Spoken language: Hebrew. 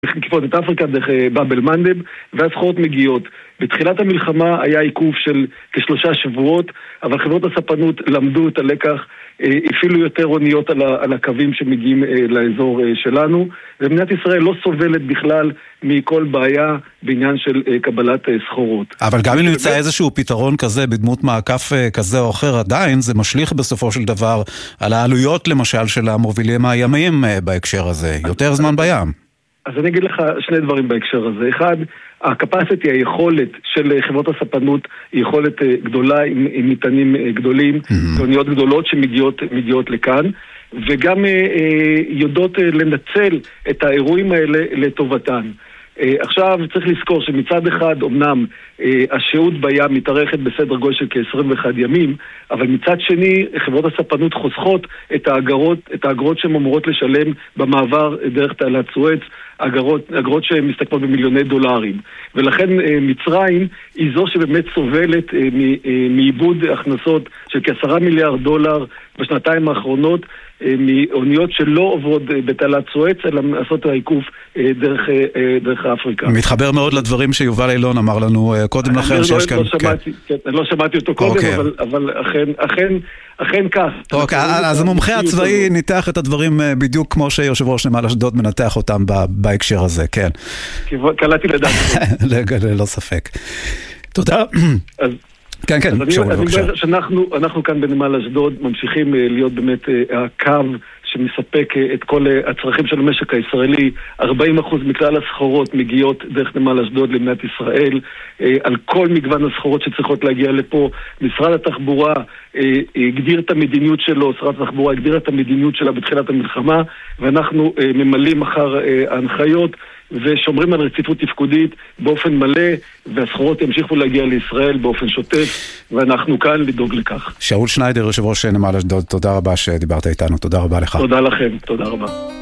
מקיפות את אפריקה דרך באב אל-מנדב, והסחורות מגיעות. בתחילת המלחמה היה עיכוב של כ3 שבועות, אבל חברות הספנות למדו את הלקח, הפעילו יותר אוניות על הקווים שמגיעים לאזור שלנו, ומדינת ישראל לא סובלת בכלל מכל בעיה בעניין של קבלת סחורות. אבל גם אם נמצא איזשהו פתרון כזה בדמות מעקף כזה או אחר, עדיין זה משליך בסופו של דבר על העלויות למשל של המובילים הימיים בהקשר הזה, יותר זמן בים. אז אני אגיד לך 2 דברים בהקשר הזה. אחד, הקפסיטי, היכולת של חברות הספנות, היא יכולת גדולה עם מטענים גדולים, אוניות גדולות שמגיעות לכאן, וגם יודעות לנצל את האירועים האלה לטובתן. עכשיו צריך לזכור שמצד אחד אמנם השהות בים מתארכת בסדר גודל של כ21 ימים, אבל מצד שני חברות הספנות חוסכות את האגרות שהן אמורות לשלם במעבר דרך תעלת סואץ, אגרות שהן מסתכמות במיליוני דולרים. ולכן מצרים היא זו שבאמת סובלת מאיבוד הכנסות של כ10 מיליארד דולר בשנתיים האחרונות, מאוניות שלא עוברות בתעלת סואץ, אלא לעשות העיקוף דרך אפריקה. מתחבר מאוד לדברים שיובל אילון אמר לנו קודם לכן שיש כאן... לא שמעתי אותו קודם, אבל אכן כך. אוקיי, אז המומחה הצבאי ניתח את הדברים בדיוק כמו שיושב ראש נמל אשדוד מנתח אותם בהקשר הזה, כן. קלעתי לדעת. לא ספק. תודה. כן, אני חושב שאנחנו כאן בנמל אשדוד ממשיכים להיות באמת הקו שמספק את כל הצרכים של המשק הישראלי. 40% מכלל הסחורות מגיעות דרך נמל אשדוד למדינת ישראל, על כל מגוון הסחורות שצריכות להגיע לפה. משרד התחבורה הגדיר את המדיניות שלו, שרת התחבורה הגדירה את המדיניות שלה בתחילת המלחמה, ואנחנו ממלאים אחר ההנחיות ושומרים על רציפות תפקודית באופן מלא, והסחורות ימשיכו להגיע לישראל באופן שוטף, ואנחנו כאן לדאוג לכך. שאול שניידר, יושב ראש נמל אשדוד, תודה רבה שדיברת איתנו, תודה רבה לך. תודה לכם, תודה רבה.